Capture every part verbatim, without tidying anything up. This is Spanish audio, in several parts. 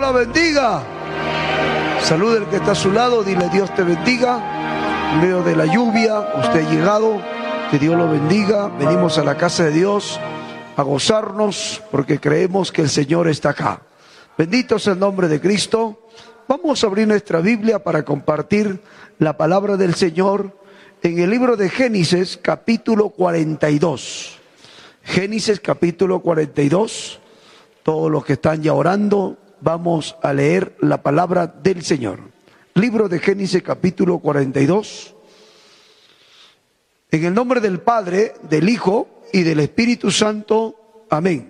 la bendiga. Saluda al que está a su lado, dile Dios te bendiga. En medio de la lluvia, usted ha llegado, que Dios lo bendiga. Venimos a la casa de Dios a gozarnos porque creemos que el Señor está acá. Bendito sea el nombre de Cristo. Vamos a abrir nuestra Biblia para compartir la palabra del Señor en el libro de Génesis, capítulo cuarenta y dos. Génesis, capítulo cuarenta y dos. Todos los que están ya orando, vamos a leer la palabra del Señor. Libro de Génesis, capítulo cuarenta y dos. En el nombre del Padre, del Hijo y del Espíritu Santo. Amén.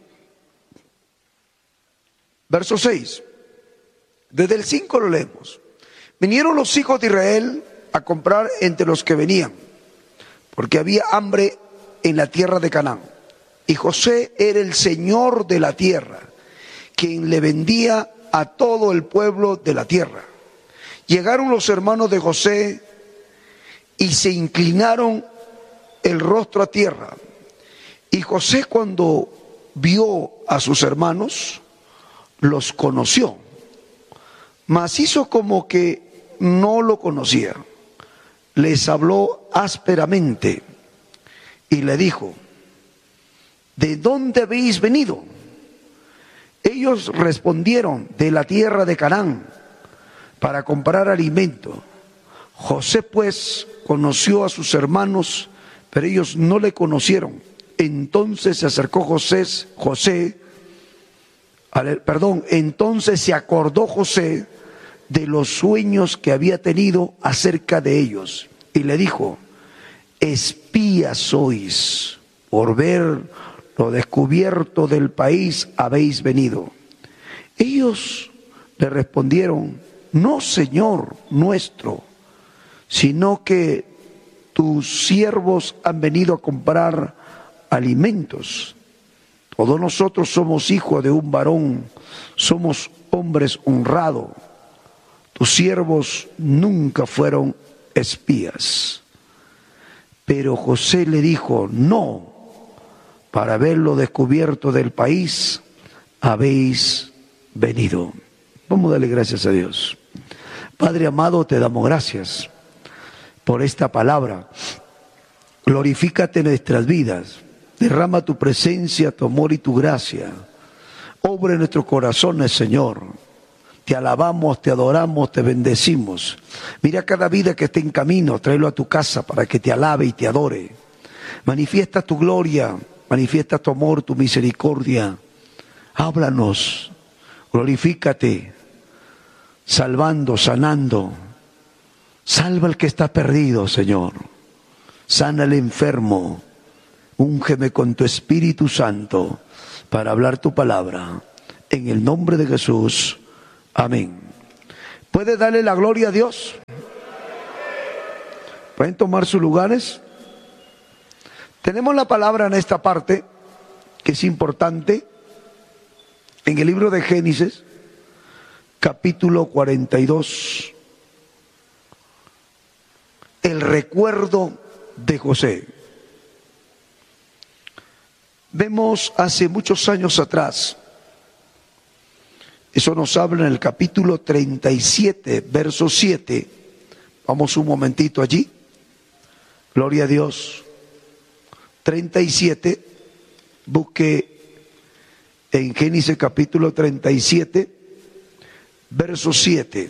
Verso seis. Desde el cinco lo leemos. Vinieron los hijos de Israel a comprar entre los que venían, porque había hambre en la tierra de Canaán. Y José era el señor de la tierra, quien le vendía a todo el pueblo de la tierra. Llegaron los hermanos de José y se inclinaron el rostro a tierra. Y José, cuando vio a sus hermanos, los conoció, mas hizo como que no lo conocía. Les habló ásperamente y le dijo: ¿de dónde habéis venido? Ellos respondieron: de la tierra de Canaán, para comprar alimento. José pues conoció a sus hermanos, pero ellos no le conocieron. Entonces se acercó José, José, perdón, entonces se acordó José de los sueños que había tenido acerca de ellos, y le dijo: espías sois, por ver lo descubierto del país habéis venido. Ellos le respondieron: no, Señor nuestro, sino que tus siervos han venido a comprar alimentos. Todos nosotros somos hijos de un varón, somos hombres honrados. Tus siervos nunca fueron espías. Pero José le dijo: no, para ver lo descubierto del país habéis venido. Vamos a darle gracias a Dios. Padre amado, te damos gracias por esta palabra. Glorifícate en nuestras vidas. Derrama tu presencia, tu amor y tu gracia. Obra en nuestros corazones, Señor. Te alabamos, te adoramos, te bendecimos. Mira cada vida que esté en camino, tráelo a tu casa para que te alabe y te adore. Manifiesta tu gloria, manifiesta tu amor, tu misericordia. Háblanos, glorifícate, salvando, sanando. Salva al que está perdido, Señor. Sana al enfermo. Úngeme con tu Espíritu Santo para hablar tu palabra. En el nombre de Jesús. Amén. ¿Puede darle la gloria a Dios? ¿Pueden tomar sus lugares? Tenemos la palabra en esta parte, que es importante, en el libro de Génesis, capítulo cuarenta y dos. El recuerdo de José. Vemos hace muchos años atrás, eso nos habla en el capítulo treinta y siete, verso siete. Vamos un momentito allí. Gloria a Dios. treinta y siete. Busque en Génesis capítulo treinta y siete, verso siete.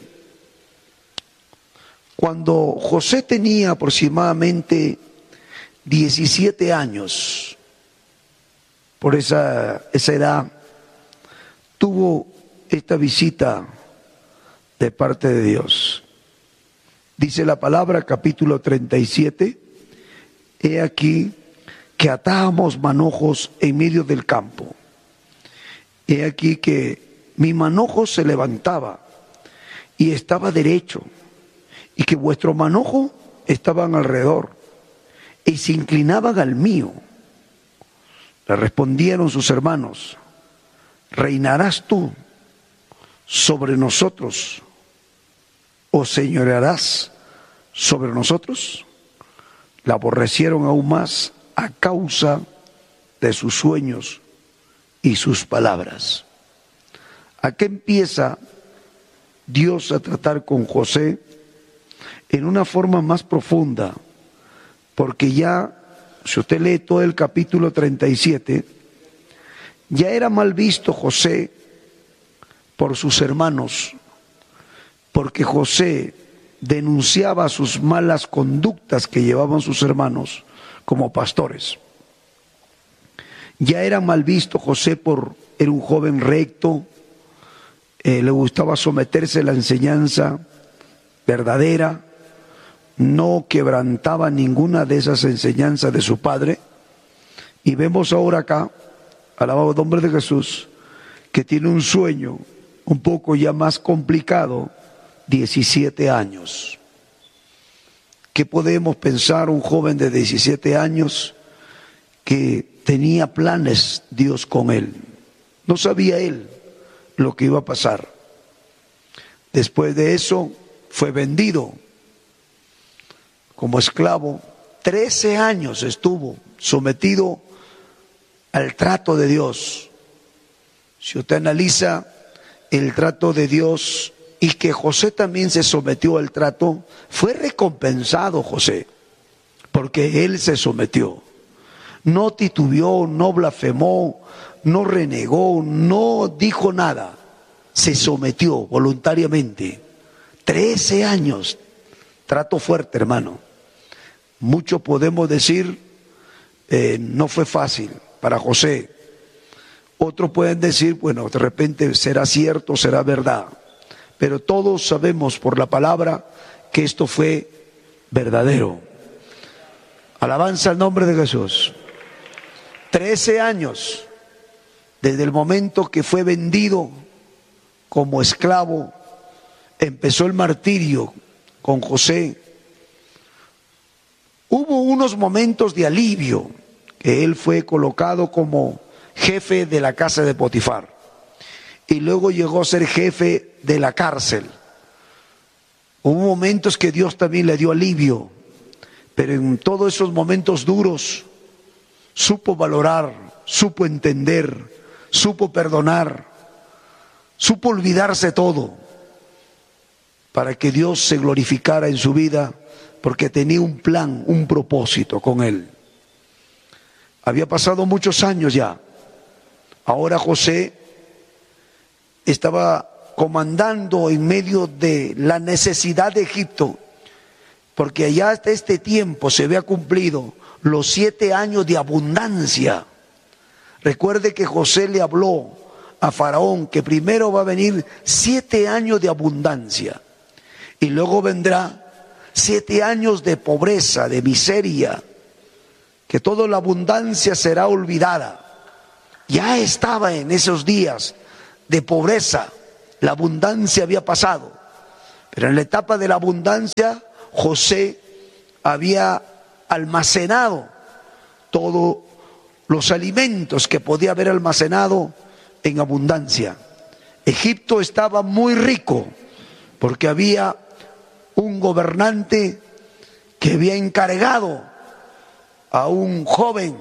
Cuando José tenía aproximadamente diecisiete años, por esa, esa edad, tuvo esta visita de parte de Dios. Dice la palabra, capítulo treinta y siete, he aquí que atábamos manojos en medio del campo. He aquí que mi manojo se levantaba y estaba derecho, y que vuestro manojo estaban alrededor y se inclinaban al mío. Le respondieron sus hermanos: ¿reinarás tú sobre nosotros o señorearás sobre nosotros? La aborrecieron aún más a causa de sus sueños y sus palabras. Acá empieza Dios a tratar con José en una forma más profunda, porque ya, si usted lee todo el capítulo treinta y siete, ya era mal visto José por sus hermanos, porque José denunciaba sus malas conductas que llevaban sus hermanos como pastores. Ya era mal visto José por, era un joven recto, eh, le gustaba someterse a la enseñanza verdadera, no quebrantaba ninguna de esas enseñanzas de su padre. Y vemos ahora acá, alabado el nombre de Jesús, que tiene un sueño un poco ya más complicado, diecisiete años. ¿Qué podemos pensar un joven de diecisiete años que tenía planes Dios con él? No sabía él lo que iba a pasar. Después de eso fue vendido como esclavo. Trece años estuvo sometido al trato de Dios. Si usted analiza el trato de Dios y que José también se sometió al trato, fue recompensado José, porque él se sometió. No titubeó, no blasfemó, no renegó, no dijo nada. Se sometió voluntariamente. Trece años. Trato fuerte, hermano. Mucho podemos decir, eh, no fue fácil para José. Otros pueden decir, bueno, de repente será cierto, será verdad. Pero todos sabemos por la palabra que esto fue verdadero. Alabanza al nombre de Jesús. Trece años, desde el momento que fue vendido como esclavo, empezó el martirio con José. Hubo unos momentos de alivio, que él fue colocado como jefe de la casa de Potifar, y luego llegó a ser jefe de la cárcel. Hubo momentos que Dios también le dio alivio, pero en todos esos momentos duros supo valorar, supo entender, supo perdonar, supo olvidarse todo, para que Dios se glorificara en su vida, porque tenía un plan, un propósito con él. Había pasado muchos años ya. Ahora José estaba comandando en medio de la necesidad de Egipto, porque allá hasta este tiempo se había cumplido los siete años de abundancia. Recuerde que José le habló a Faraón que primero va a venir siete años de abundancia y luego vendrá siete años de pobreza, de miseria, que toda la abundancia será olvidada. Ya estaba en esos días de pobreza, la abundancia había pasado, pero en la etapa de la abundancia José había almacenado todos los alimentos que podía haber almacenado en abundancia. Egipto estaba muy rico porque había un gobernante que había encargado a un joven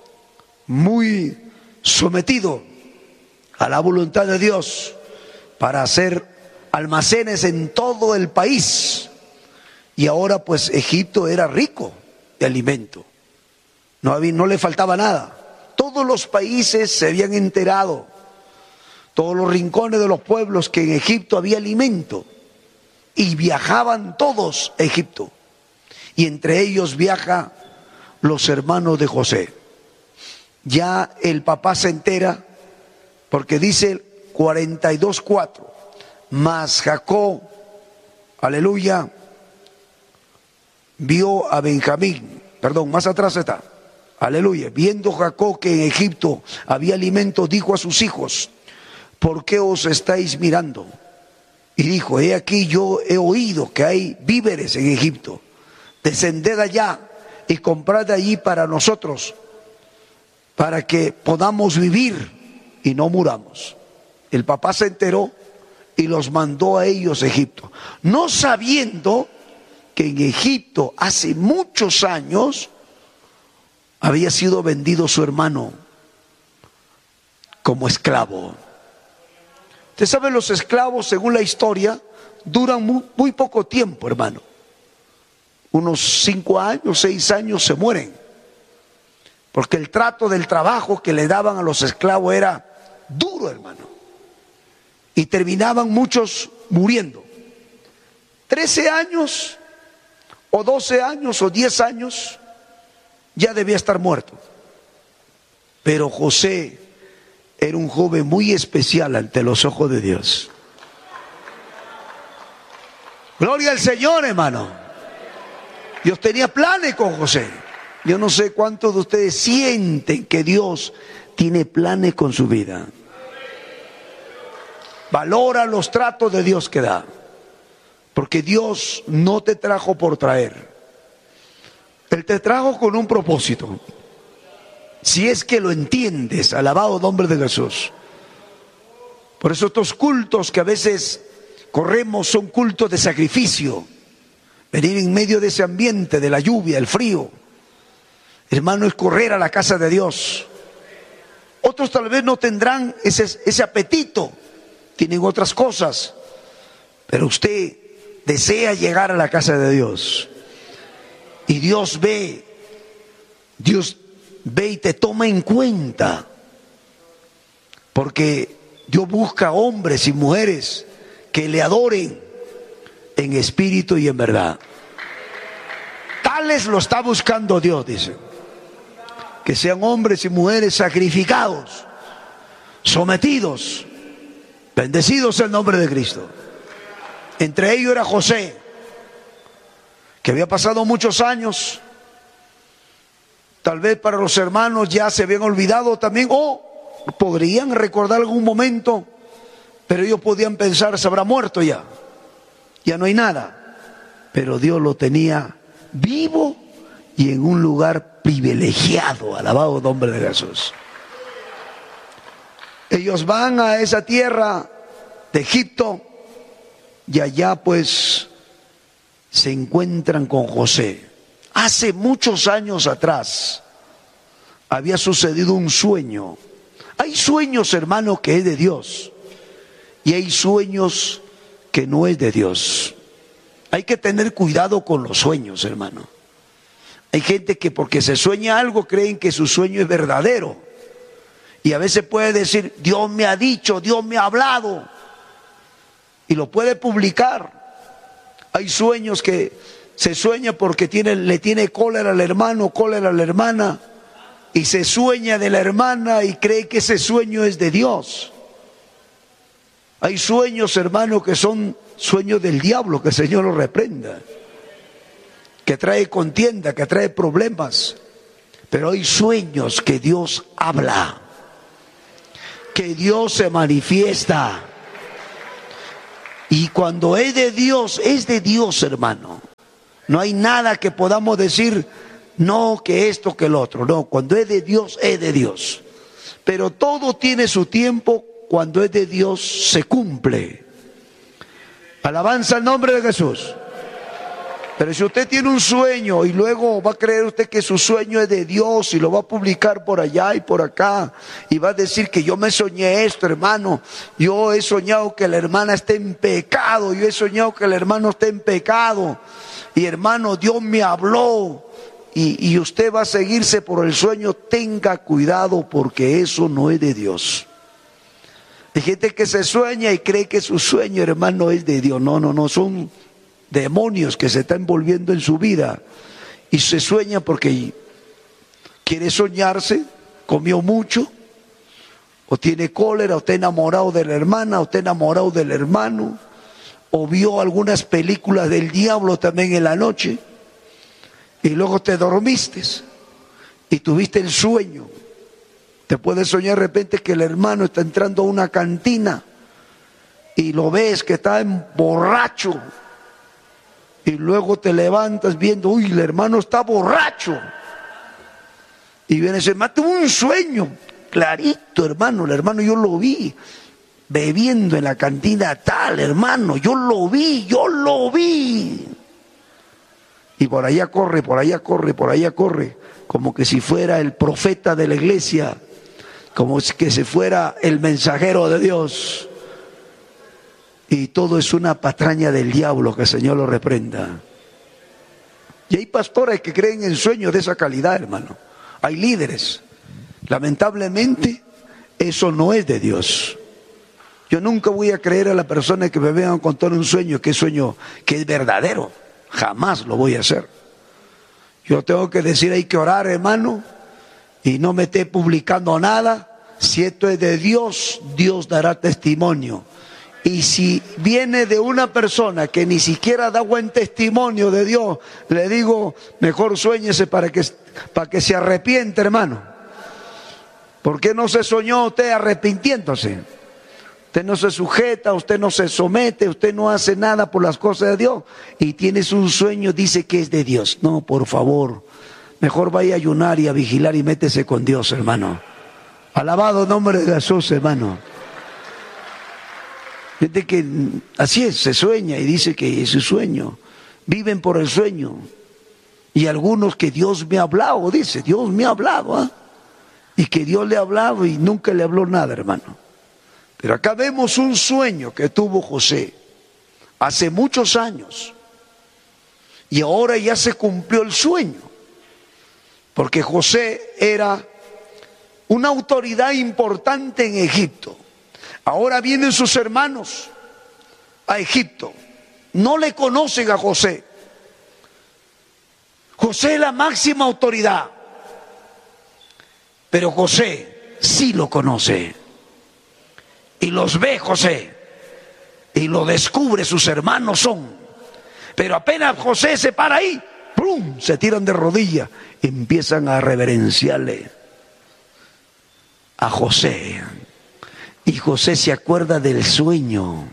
muy sometido a la voluntad de Dios para hacer almacenes en todo el país. Y ahora pues Egipto era rico de alimento, no había, no le faltaba nada. Todos los países se habían enterado, todos los rincones de los pueblos, que en Egipto había alimento, y viajaban todos a Egipto, y entre ellos viaja los hermanos de José. Ya el papá se entera, porque dice cuarenta y dos cuatro, mas Jacob, aleluya, vio a Benjamín, perdón, más atrás está, aleluya, viendo Jacob que en Egipto había alimento, dijo a sus hijos: ¿por qué os estáis mirando? Y dijo: he aquí, yo he oído que hay víveres en Egipto, descended allá y comprad allí para nosotros, para que podamos vivir y no muramos. El papá se enteró y los mandó a ellos a Egipto, no sabiendo que en Egipto hace muchos años había sido vendido su hermano como esclavo. Usted sabe, los esclavos, según la historia, duran muy, muy poco tiempo, hermano. Unos cinco años, seis años se mueren. Porque el trato del trabajo que le daban a los esclavos era duro, hermano. Y terminaban muchos muriendo. Trece años, o doce años, o diez años, ya debía estar muerto. Pero José era un joven muy especial ante los ojos de Dios. Gloria al Señor, hermano. Dios tenía planes con José. Yo no sé cuántos de ustedes sienten que Dios tiene planes con su vida. Valora los tratos de Dios que da. Porque Dios no te trajo por traer. Él te trajo con un propósito. Si es que lo entiendes, alabado nombre de Jesús. Por eso estos cultos que a veces corremos son cultos de sacrificio. Venir en medio de ese ambiente, de la lluvia, el frío, hermano, es correr a la casa de Dios. Otros tal vez no tendrán ese, ese apetito, tienen otras cosas, pero usted desea llegar a la casa de Dios. Y Dios ve, Dios ve y te toma en cuenta, porque Dios busca hombres y mujeres que le adoren en espíritu y en verdad. Tales lo está buscando Dios, dice. Que sean hombres y mujeres sacrificados, sometidos, bendecidos el nombre de Cristo. Entre ellos era José, que había pasado muchos años. Tal vez para los hermanos ya se habían olvidado también, o podrían recordar algún momento, pero ellos podían pensar, se habrá muerto ya, ya no hay nada. Pero Dios lo tenía vivo y en un lugar privilegiado, alabado nombre de Jesús. Ellos van a esa tierra de Egipto y allá pues se encuentran con José. Hace muchos años atrás había sucedido un sueño. Hay sueños, hermano, que es de Dios, y hay sueños que no es de Dios. Hay que tener cuidado con los sueños, hermano. Hay gente que porque se sueña algo creen que su sueño es verdadero. Y a veces puede decir, Dios me ha dicho, Dios me ha hablado. Y lo puede publicar. Hay sueños que se sueña porque tiene, le tiene cólera al hermano, cólera a la hermana. Y se sueña de la hermana y cree que ese sueño es de Dios. Hay sueños, hermano, que son sueños del diablo, que el Señor lo reprenda, que trae contienda, que trae problemas. Pero hay sueños que Dios habla, que Dios se manifiesta. Y cuando es de Dios, es de Dios, hermano. No hay nada que podamos decir, no, que esto, que el otro. No, cuando es de Dios, es de Dios. Pero todo tiene su tiempo. Cuando es de Dios, se cumple. Alabanza al nombre de Jesús. Pero si usted tiene un sueño y luego va a creer usted que su sueño es de Dios y lo va a publicar por allá y por acá y va a decir que yo me soñé esto, hermano, yo he soñado que la hermana esté en pecado, yo he soñado que el hermano esté en pecado y hermano, Dios me habló, y, y usted va a seguirse por el sueño, tenga cuidado porque eso no es de Dios. Hay gente que se sueña y cree que su sueño, hermano, es de Dios. No, no, no, son demonios que se están envolviendo en su vida. Y se sueña porque quiere soñarse, comió mucho, o tiene cólera, o está enamorado de la hermana, o está enamorado del hermano, o vio algunas películas del diablo también en la noche, y luego te dormiste y tuviste el sueño. Te puedes soñar de repente que el hermano está entrando a una cantina y lo ves que está borracho, y luego te levantas viendo, uy, el hermano está borracho, y viene ese hermano, tuvo un sueño clarito, hermano, el hermano yo lo vi bebiendo en la cantina tal, hermano, yo lo vi, yo lo vi, y por allá corre, por allá corre, por allá corre, como que si fuera el profeta de la iglesia, como que si fuera el mensajero de Dios. y todo es una patraña del diablo, que el Señor lo reprenda. Y hay pastores que creen en sueños de esa calidad, hermano. Hay líderes. Lamentablemente, eso no es de Dios. Yo nunca voy a creer a la persona que me vengan a contar un sueño, que es sueño, que es verdadero. Jamás lo voy a hacer. Yo tengo que decir, hay que orar, hermano, y no me esté publicando nada. Si esto es de Dios, Dios dará testimonio. Y si viene de una persona que ni siquiera da buen testimonio de Dios, le digo, mejor suéñese para que, para que se arrepiente, hermano. ¿Por qué no se soñó usted arrepintiéndose? Usted no se sujeta, usted no se somete, usted no hace nada por las cosas de Dios. Y tienes un sueño, dice que es de Dios. No, por favor, mejor vaya a ayunar y a vigilar y métese con Dios, hermano. Alabado el nombre de Jesús, hermano. Gente que así es, se sueña y dice que es su sueño. Viven por el sueño. Y algunos que Dios me ha hablado, dice, Dios me ha hablado, ¿eh? Y que Dios le ha hablado y nunca le habló nada, hermano. Pero acá vemos un sueño que tuvo José hace muchos años. Y ahora ya se cumplió el sueño. Porque José era una autoridad importante en Egipto. Ahora vienen sus hermanos a Egipto. No le conocen a José. José es la máxima autoridad. Pero José sí lo conoce. Y los ve José. Y lo descubre, sus hermanos son. Pero apenas José se para ahí, ¡pum!, se tiran de rodillas. Empiezan a reverenciarle a José. Y José se acuerda del sueño.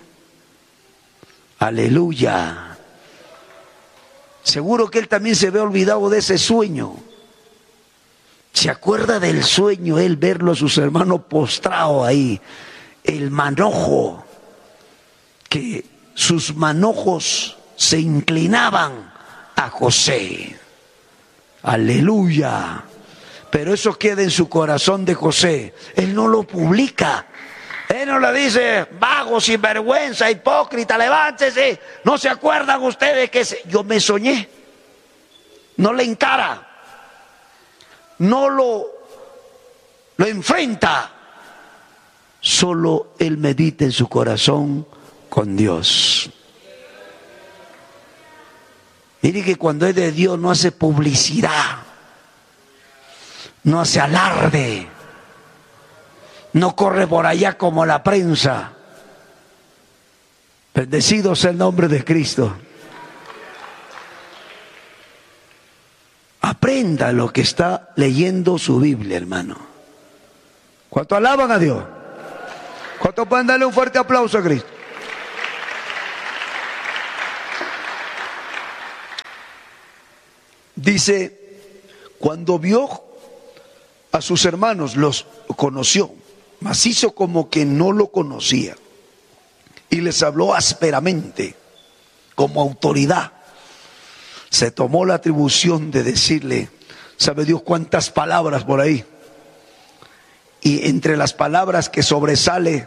Aleluya. Seguro que él también se ve olvidado de ese sueño. Se acuerda del sueño, él verlo a sus hermanos postrados ahí. El manojo, que sus manojos se inclinaban a José. Aleluya. Pero eso queda en su corazón de José. Él no lo publica. Él no le dice, vago, sinvergüenza, hipócrita, levántese. ¿No se acuerdan ustedes que se... yo me soñé? No le encara. No lo, lo enfrenta. Solo él medita en su corazón con Dios. Mire que cuando es de Dios no hace publicidad. No hace alarde. No corre por allá como la prensa. Bendecido sea el nombre de Cristo. Aprenda lo que está leyendo su Biblia, hermano. ¿Cuánto alaban a Dios? ¿Cuánto pueden darle un fuerte aplauso a Cristo? Dice, cuando vio a sus hermanos, los conoció, mas hizo como que no lo conocía. Y les habló ásperamente, como autoridad. Se tomó la atribución de decirle, ¿sabe Dios cuántas palabras por ahí? Y entre las palabras que sobresale,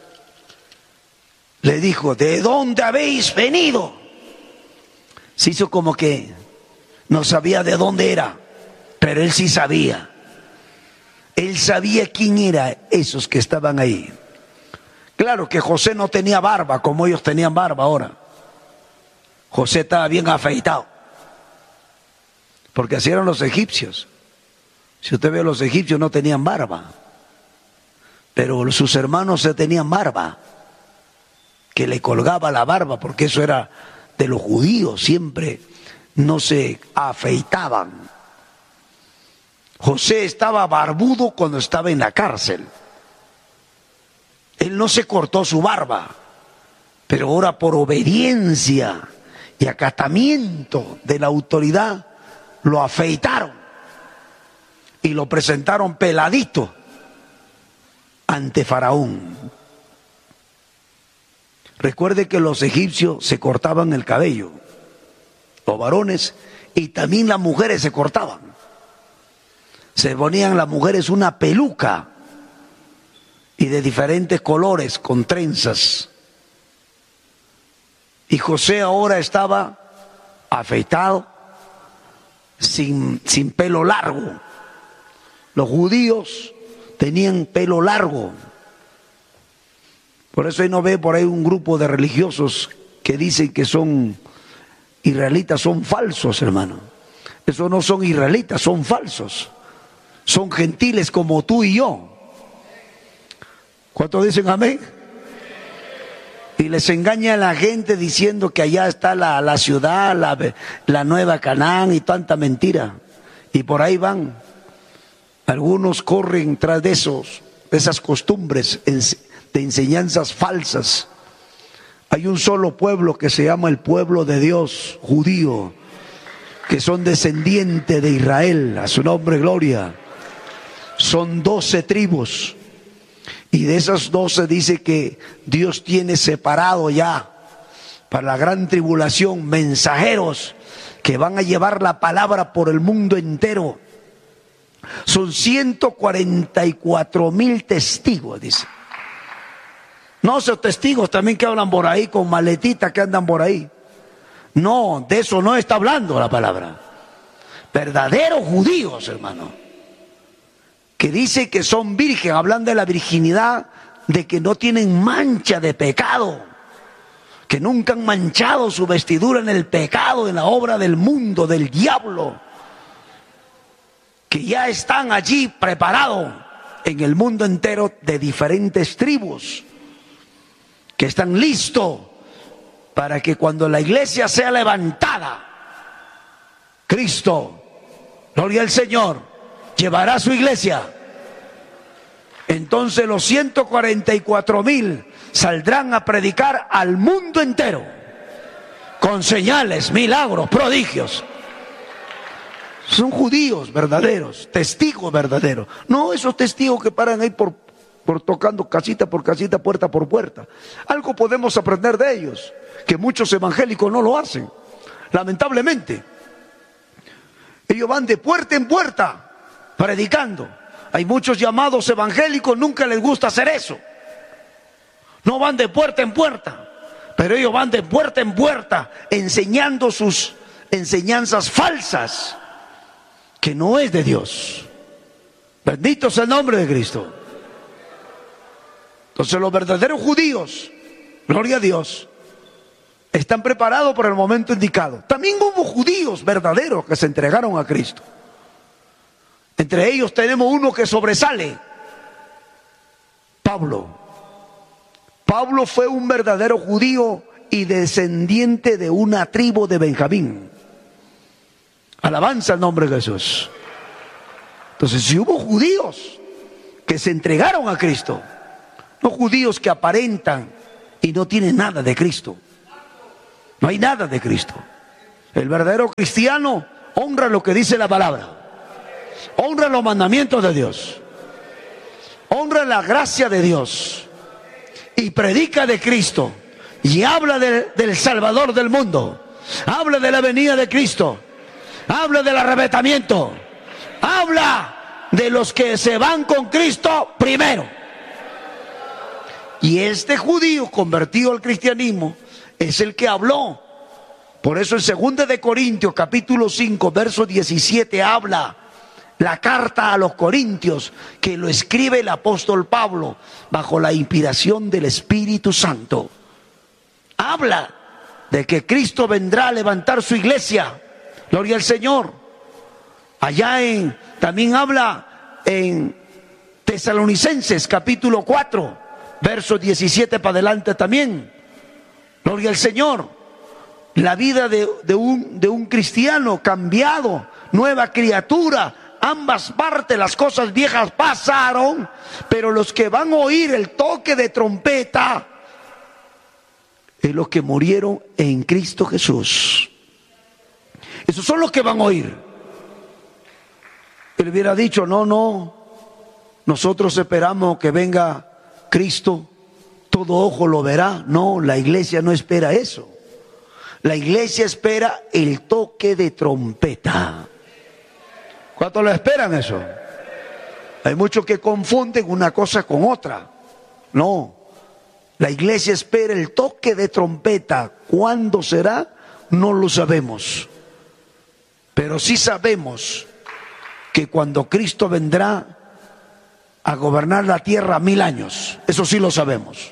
le dijo, ¿de dónde habéis venido? Se hizo como que no sabía de dónde era, pero él sí sabía. Él sabía quién eran esos que estaban ahí. Claro que José no tenía barba como ellos tenían barba ahora. José estaba bien afeitado. Porque así eran los egipcios. Si usted ve, los egipcios no tenían barba. Pero sus hermanos se tenían barba. Que le colgaba la barba, porque eso era de los judíos. Siempre no se afeitaban. José estaba barbudo cuando estaba en la cárcel. Él no se cortó su barba, pero ahora por obediencia y acatamiento de la autoridad lo afeitaron y lo presentaron peladito ante Faraón. Recuerde que los egipcios se cortaban el cabello, los varones, y también las mujeres se cortaban. Se ponían las mujeres una peluca y de diferentes colores con trenzas. Y José ahora estaba afeitado, sin, sin pelo largo. Los judíos tenían pelo largo. Por eso ahí no ve por ahí un grupo de religiosos que dicen que son israelitas, son falsos, hermano. Esos no son israelitas, son falsos. Son gentiles como tú y yo. ¿Cuántos dicen amén? Y les engaña a la gente diciendo que allá está la, la ciudad, la, la nueva Canaán y tanta mentira. Y por ahí van. Algunos corren tras de esos, de esas costumbres de enseñanzas falsas. Hay un solo pueblo que se llama el pueblo de Dios, judío, que son descendientes de Israel, a su nombre gloria. Son doce tribus. Y de esas doce dice que Dios tiene separado ya para la gran tribulación mensajeros que van a llevar la palabra por el mundo entero. Son ciento cuarenta y cuatro mil testigos, dice. No esos testigos también que hablan por ahí con maletitas que andan por ahí. No, de eso no está hablando la palabra. Verdaderos judíos, hermano, que dice que son virgen, hablan de la virginidad, de que no tienen mancha de pecado, que nunca han manchado su vestidura en el pecado, en la obra del mundo, del diablo, que ya están allí preparados en el mundo entero de diferentes tribus, que están listos para que cuando la iglesia sea levantada, Cristo, gloria al Señor, llevará a su iglesia. Entonces los ciento cuarenta y cuatro mil saldrán a predicar al mundo entero con señales, milagros, prodigios. Son judíos verdaderos, testigos verdaderos. No esos testigos que paran ahí por, por tocando casita por casita, puerta por puerta. Algo podemos aprender de ellos, que muchos evangélicos no lo hacen, lamentablemente. Ellos van de puerta en puerta predicando. Hay muchos llamados evangélicos, nunca les gusta hacer eso. No van de puerta en puerta, pero ellos van de puerta en puerta enseñando sus enseñanzas falsas, que no es de Dios. Bendito sea el nombre de Cristo. Entonces los verdaderos judíos, gloria a Dios, están preparados para el momento indicado. También hubo judíos verdaderos que se entregaron a Cristo. Entre ellos tenemos uno que sobresale, Pablo. Pablo fue un verdadero judío y descendiente de una tribu de Benjamín. Alabanza al nombre de Jesús. Entonces, si hubo judíos que se entregaron a Cristo, no judíos que aparentan y no tienen nada de Cristo. No hay nada de Cristo. El verdadero cristiano honra lo que dice la palabra. Honra los mandamientos de Dios. Honra la gracia de Dios. Y predica de Cristo. Y habla de, del Salvador del mundo. Habla de la venida de Cristo. Habla del arrebatamiento. Habla de los que se van con Cristo primero. Y este judío convertido al cristianismo es el que habló. Por eso en segunda de Corintios capítulo cinco verso diecisiete habla la carta a los Corintios, que lo escribe el apóstol Pablo bajo la inspiración del Espíritu Santo. Habla de que Cristo vendrá a levantar su iglesia. Gloria al Señor. Allá en, también habla en Tesalonicenses capítulo cuatro, versos diecisiete para adelante también. Gloria al Señor. La vida de, de, un, de un cristiano cambiado, nueva criatura. Ambas partes, las cosas viejas pasaron, pero los que van a oír el toque de trompeta es los que murieron en Cristo Jesús. Esos son los que van a oír. Él hubiera dicho, no, no, nosotros esperamos que venga Cristo, todo ojo lo verá. No, la iglesia no espera eso. La iglesia espera el toque de trompeta. ¿Cuántos lo esperan eso? Hay muchos que confunden una cosa con otra. No, La iglesia espera el toque de trompeta. ¿Cuándo será? No lo sabemos. Pero sí sabemos que cuando Cristo vendrá a gobernar la tierra mil años, eso sí lo sabemos.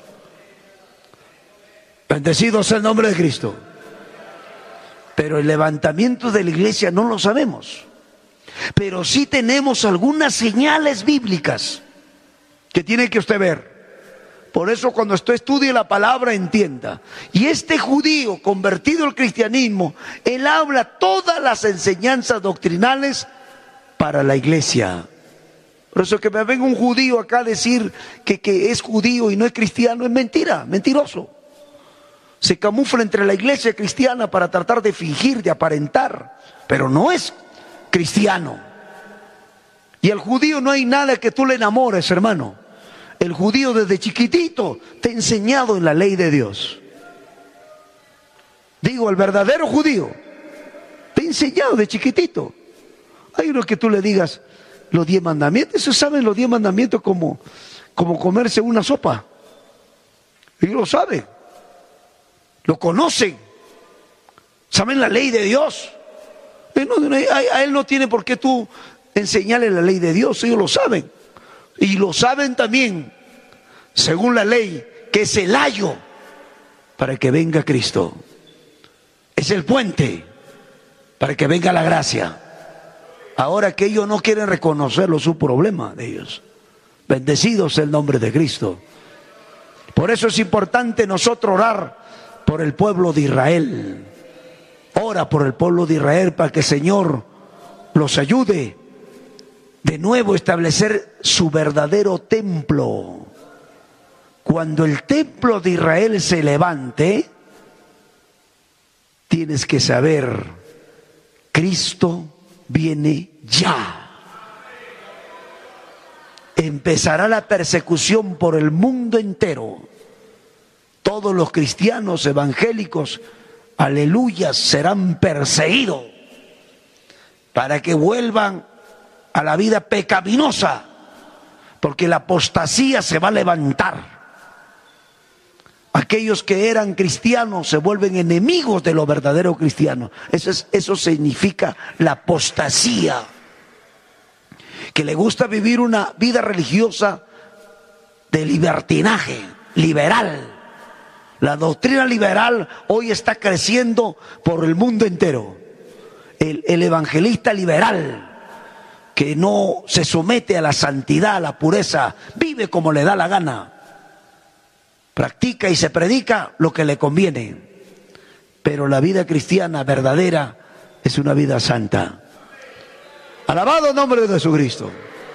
Bendecido sea el nombre de Cristo. Pero el levantamiento de la iglesia no lo sabemos. Pero sí tenemos algunas señales bíblicas que tiene que usted ver. Por eso cuando usted estudie la palabra, entienda. Y este judío convertido al cristianismo, él habla todas las enseñanzas doctrinales para la iglesia. Por eso que me venga un judío acá a decir que, que es judío y no es cristiano, es mentira, mentiroso. Se camufla entre la iglesia cristiana para tratar de fingir, de aparentar, pero no es cristiano. Y al judío no hay nada que tú le enamores, hermano. El judío desde chiquitito te ha enseñado en la ley de Dios. Digo, el verdadero judío te ha enseñado de chiquitito. Hay uno que tú le digas los diez mandamientos. Eso saben los diez mandamientos como, como comerse una sopa. Ellos lo saben. Lo conocen. Saben la ley de Dios. A él no tiene por qué tú enseñarle la ley de Dios. Ellos lo saben. Y lo saben también, según la ley, que es el ayo para que venga Cristo. Es el puente para que venga la gracia. Ahora que ellos no quieren reconocerlo, es un problema de ellos. Bendecido sea el nombre de Cristo. Por eso es importante nosotros orar por el pueblo de Israel. Ora por el pueblo de Israel para que el Señor los ayude de nuevo a establecer su verdadero templo. Cuando el templo de Israel se levante, tienes que saber, Cristo viene ya. Empezará la persecución por el mundo entero. Todos los cristianos evangélicos, aleluya, serán perseguidos para que vuelvan a la vida pecaminosa, porque la apostasía se va a levantar. Aquellos que eran cristianos se vuelven enemigos de los verdaderos cristianos. Eso, es, eso significa la apostasía. Que le gusta vivir una vida religiosa de libertinaje, liberal. La doctrina liberal hoy está creciendo por el mundo entero. El, el evangelista liberal, que no se somete a la santidad, a la pureza, vive como le da la gana, practica y se predica lo que le conviene, pero la vida cristiana verdadera es una vida santa. Alabado el nombre de Jesucristo.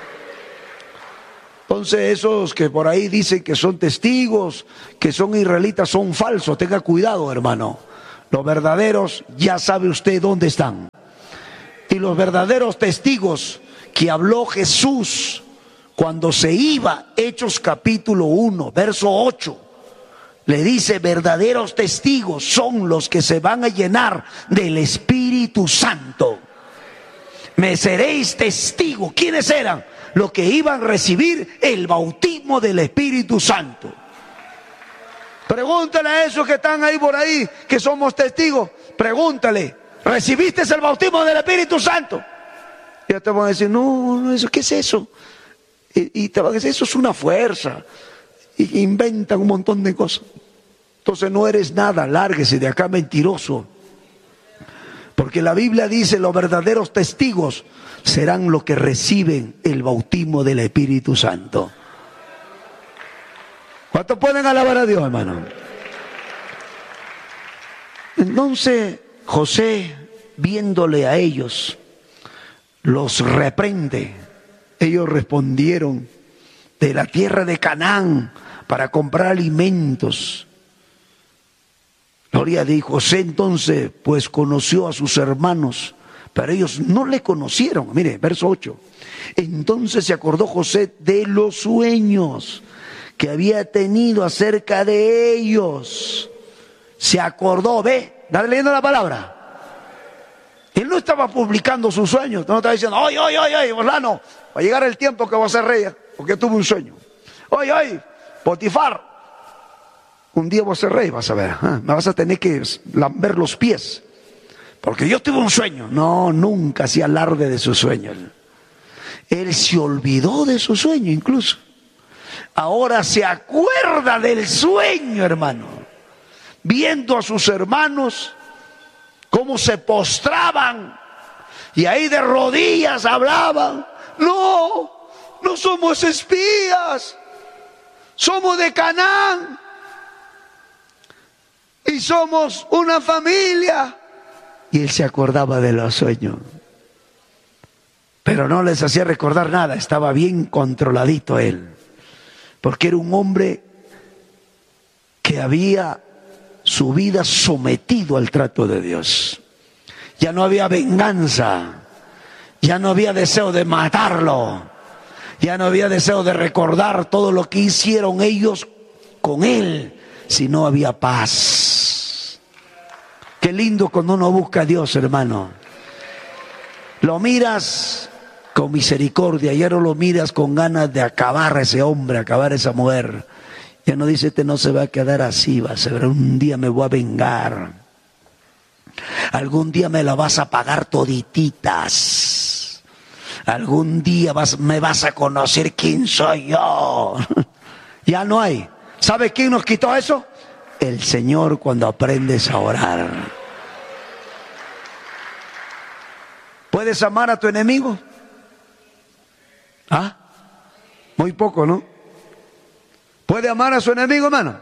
Entonces esos que por ahí dicen que son testigos, que son israelitas, son falsos. Tenga cuidado, hermano. Los verdaderos ya sabe usted dónde están. Y los verdaderos testigos que habló Jesús cuando se iba, Hechos capítulo uno, verso ocho, le dice, verdaderos testigos son los que se van a llenar del Espíritu Santo. Me seréis testigo. ¿Quiénes eran? Los que iban a recibir el bautismo del Espíritu Santo. Pregúntale a esos que están ahí por ahí, que somos testigos, pregúntale, ¿recibiste el bautismo del Espíritu Santo? Y ya te van a decir, no, no, eso, ¿qué es eso? Y, y te van a decir, eso es una fuerza. Y inventan un montón de cosas. Entonces no eres nada, lárguese de acá, mentiroso. Porque la Biblia dice, los verdaderos testigos serán los que reciben el bautismo del Espíritu Santo. ¿Cuántos pueden alabar a Dios, hermano? Entonces José, viéndole a ellos, los reprende. Ellos respondieron, de la tierra de Canaán para comprar alimentos. Gloria a Dios. José entonces pues conoció a sus hermanos, pero ellos no le conocieron. Mire, verso ocho. Entonces se acordó José de los sueños que había tenido acerca de ellos. Se acordó, ve, dale leyendo la palabra. Él no estaba publicando sus sueños, no estaba diciendo, oye, oye, oye, fulano, va a llegar el tiempo que va a ser rey, porque tuve un sueño. Oye, oye, Potifar, un día voy a ser rey, vas a ver, ¿eh? Me vas a tener que lamber los pies, porque yo tuve un sueño. No, nunca hacía alarde de su sueño. Él se olvidó de su sueño incluso. Ahora se acuerda del sueño, hermano, viendo a sus hermanos cómo se postraban y ahí de rodillas hablaban. No, no somos espías, somos de Canaán y somos una familia. Y él se acordaba de los sueños, pero no les hacía recordar nada. Estaba bien controladito él, porque era un hombre que había su vida sometido al trato de Dios. Ya no había venganza, ya no había deseo de matarlo, ya no había deseo de recordar todo lo que hicieron ellos con él, sino había paz. Qué lindo cuando uno busca a Dios, hermano. Lo miras con misericordia, ya no lo miras con ganas de acabar a ese hombre, acabar a esa mujer. Ya no dice, este no se va a quedar así, va a ser, un día me voy a vengar. Algún día me la vas a pagar todititas. Algún día vas, me vas a conocer quién soy yo. Ya no hay. ¿Sabe quién nos quitó eso? El Señor, cuando aprendes a orar. ¿Puedes amar a tu enemigo? ¿Ah? Muy poco, ¿no? ¿Puede amar a su enemigo, hermano?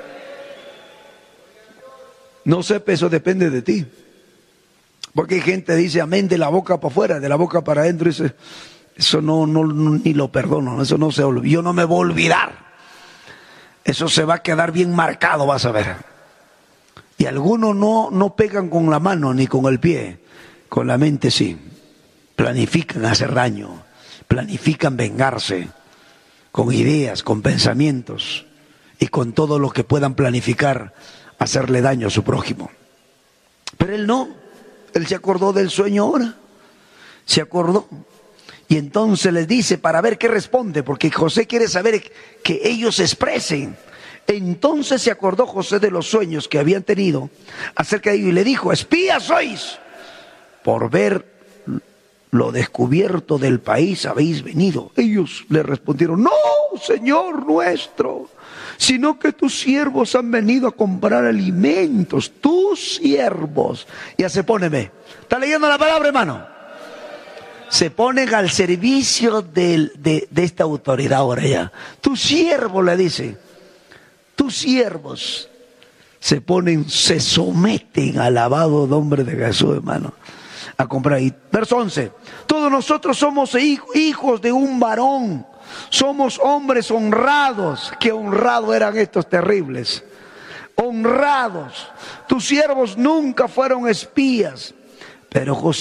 No sé, pero eso depende de ti. Porque hay gente que dice amén de la boca para afuera, de la boca para adentro. Dice, eso no, no, no, ni lo perdono, eso no se olvida. Yo no me voy a olvidar. Eso se va a quedar bien marcado, vas a ver. Y algunos no, no pegan con la mano ni con el pie, con la mente sí. Planifican hacer daño, planifican vengarse, con ideas, con pensamientos y con todo lo que puedan planificar hacerle daño a su prójimo. Pero él no, él se acordó del sueño ahora, se acordó. Y entonces les dice para ver qué responde, porque José quiere saber que ellos expresen. Entonces se acordó José de los sueños que habían tenido acerca de ellos y le dijo, espías sois, por ver lo descubierto del país habéis venido. Ellos le respondieron, no, Señor nuestro, sino que tus siervos han venido a comprar alimentos, tus siervos. Ya se póneme, ¿está leyendo la palabra, hermano? Se ponen al servicio de, de, de esta autoridad ahora ya. Tus siervos, le dice, tus siervos se ponen, se someten al lavado de hombre de Jesús, hermano, a comprar. Y verso once, todos nosotros somos hijos de un varón, somos hombres honrados. Qué honrados eran estos terribles, honrados. Tus siervos nunca fueron espías. Pero José